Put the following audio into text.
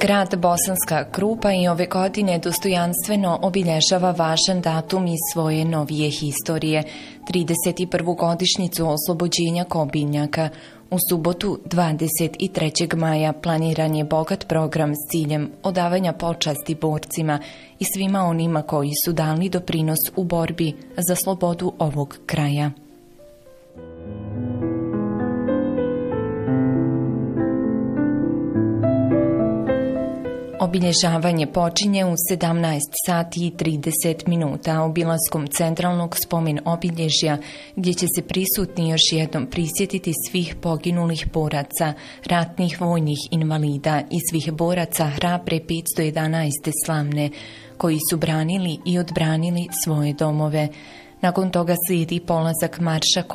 Grad Bosanska Krupa i ove godine dostojanstveno obilježava važan datum iz svoje novije historije, 31. godišnjicu oslobođenja Kobilnjaka. U subotu 23. maja planiran je bogat program s ciljem odavanja počasti borcima i svima onima koji su dali doprinos u borbi za slobodu ovog kraja. Obilježavanje počinje u 17 sati i 30 minuta obilaskom centralnog spomen obilježja, gdje će se prisutni još jednom prisjetiti svih poginulih boraca, ratnih vojnih invalida i svih boraca hrabre 511. slavne, koji su branili i odbranili svoje domove. Nakon toga slijedi polazak marša